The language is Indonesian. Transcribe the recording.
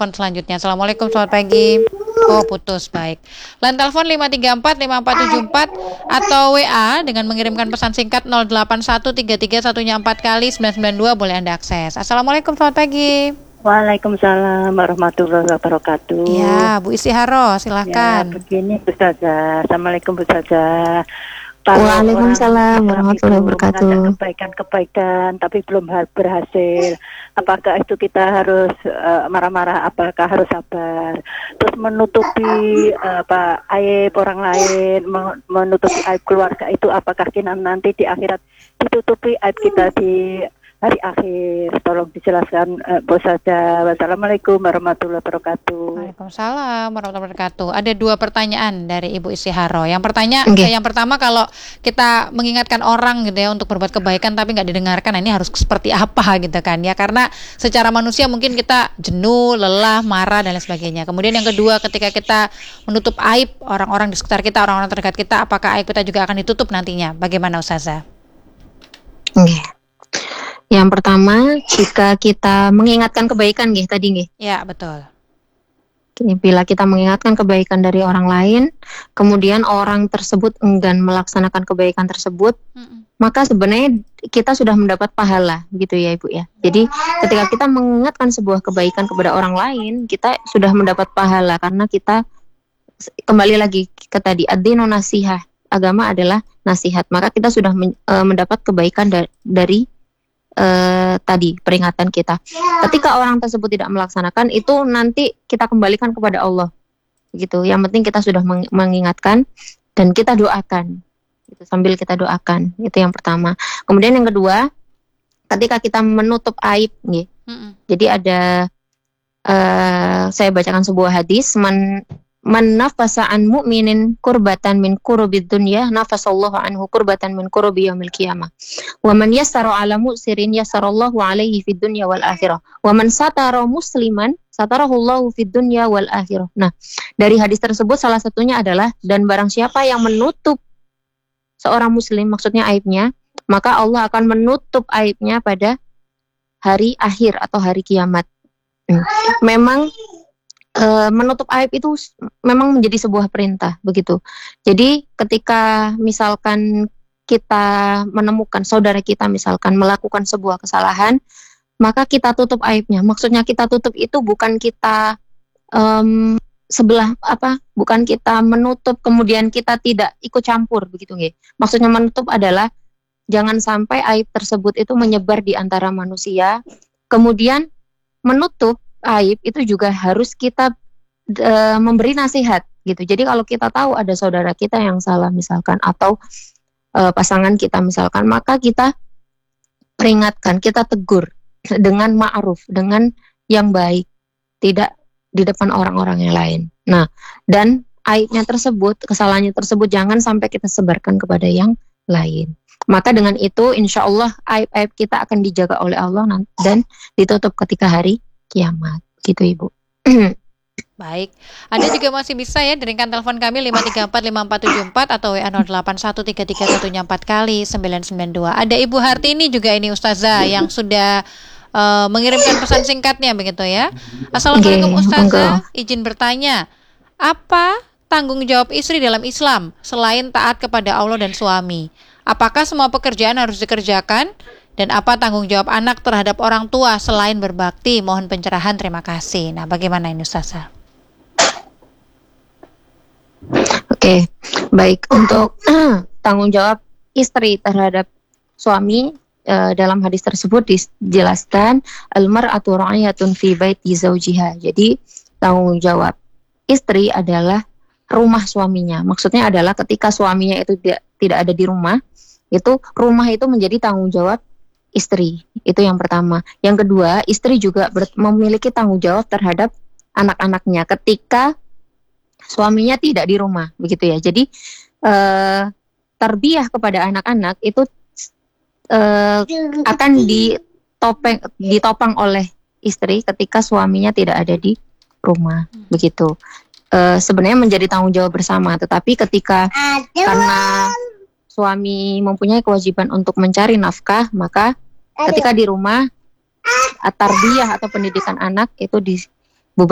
telepon selanjutnya. Assalamualaikum, selamat pagi. Oh, putus, baik. Line telepon 534-5474 atau WA dengan mengirimkan pesan singkat 08133 satunya 4 kali 992 boleh Anda akses. Assalamualaikum, selamat pagi. Waalaikumsalam warahmatullahi wabarakatuh. Ya, Bu Istiharo, Ya, silakan. begini Ustazah. Assalamualaikum Ustazah. Waalaikumsalam warahmatullahi wabarakatuh. Mengadakan kebaikan-kebaikan tapi belum berhasil. Apakah itu kita harus marah-marah? Apakah harus sabar? Terus menutupi aib orang lain, menutupi aib keluarga itu apakah kita nanti di akhirat ditutupi aib kita di hari akhir? Tolong dijelaskan Bos saja. Wassalamualaikum warahmatullahi wabarakatuh. Waalaikumsalam warahmatullahi wabarakatuh. Ada 2 pertanyaan dari Ibu Istiharo. Yang pertama, kalau kita mengingatkan orang gitu ya untuk berbuat kebaikan tapi nggak didengarkan, ini harus seperti apa gitu kan ya? Karena secara manusia mungkin kita jenuh, lelah, marah dan lain sebagainya. Kemudian yang kedua, ketika kita menutup aib orang-orang di sekitar kita, orang-orang terdekat kita, apakah aib kita juga akan ditutup nantinya? Bagaimana Ustazah? Yang pertama, jika kita mengingatkan kebaikan tadi nggih. Ya, betul. Bila kita mengingatkan kebaikan dari orang lain, kemudian orang tersebut enggan melaksanakan kebaikan tersebut, maka sebenarnya kita sudah mendapat pahala gitu ya Ibu ya. Jadi ketika kita mengingatkan sebuah kebaikan kepada orang lain, kita sudah mendapat pahala karena kita kembali lagi ke tadi ad-dinu nasihah, agama adalah nasihat. Maka kita sudah mendapat kebaikan dari tadi peringatan kita. Ketika orang tersebut tidak melaksanakan, itu nanti kita kembalikan kepada Allah gitu. Yang penting kita sudah mengingatkan dan kita doakan gitu, sambil kita doakan. Itu yang pertama. Kemudian yang kedua, ketika kita menutup aib jadi ada saya bacakan sebuah hadis, man nafasa an mu'minin kurbatan min kurubid dunya nafasallahu anhu kurbatan min kurubi yaumil qiyamah wa man yassara ala mu'sirin yassarallahu alaihi fid dunya wal akhirah wa man satara musliman satarahullahu fid dunya wal akhirah. Nah, dari hadis tersebut salah satunya adalah, dan barang siapa yang menutup seorang muslim, maksudnya aibnya, maka Allah akan menutup aibnya pada hari akhir atau hari kiamat. Memang menutup aib itu memang menjadi sebuah perintah begitu. Jadi ketika misalkan kita menemukan saudara kita misalkan melakukan sebuah kesalahan, maka kita tutup aibnya. Maksudnya kita tutup itu bukan kita bukan kita menutup kemudian kita tidak ikut campur begitu nggih. Maksudnya menutup adalah jangan sampai aib tersebut itu menyebar di antara manusia. Kemudian menutup aib itu juga harus kita memberi nasihat gitu. Jadi kalau kita tahu ada saudara kita yang salah misalkan atau pasangan kita misalkan, maka kita peringatkan, kita tegur dengan ma'ruf, dengan yang baik, tidak di depan orang-orang yang lain. Nah, dan aibnya tersebut, kesalahannya tersebut jangan sampai kita sebarkan kepada yang lain. Maka dengan itu insya Allah aib-aib kita akan dijaga oleh Allah dan ditutup ketika hari kiamat, gitu Ibu. Baik, Anda juga masih bisa ya dengarkan telepon kami 5345474 atau WA 0813314 kali 992. Ada Ibu Hartini juga ini Ustazah yang sudah mengirimkan pesan singkatnya begitu ya. Assalamualaikum Ustazah, izin bertanya, apa tanggung jawab istri dalam Islam selain taat kepada Allah dan suami? Apakah semua pekerjaan harus dikerjakan? Dan apa tanggung jawab anak terhadap orang tua selain berbakti? Mohon pencerahan, terima kasih. Nah, bagaimana ini Ustazah? Oke, baik. Untuk tanggung jawab istri terhadap suami, dalam hadis tersebut dijelaskan al-mar'atu ra'iyatun fi baiti zawjiha. Jadi tanggung jawab istri adalah rumah suaminya. Maksudnya adalah ketika suaminya itu tidak ada di rumah, itu rumah itu menjadi tanggung jawab istri. Itu yang pertama. Yang kedua, istri juga memiliki tanggung jawab terhadap anak-anaknya ketika suaminya tidak di rumah, begitu ya. Jadi tarbiyah kepada anak-anak itu akan ditopang oleh istri ketika suaminya tidak ada di rumah, begitu. Sebenarnya menjadi tanggung jawab bersama, tetapi ketika karena suami mempunyai kewajiban untuk mencari nafkah, maka ketika di rumah tarbiyah atau pendidikan anak itu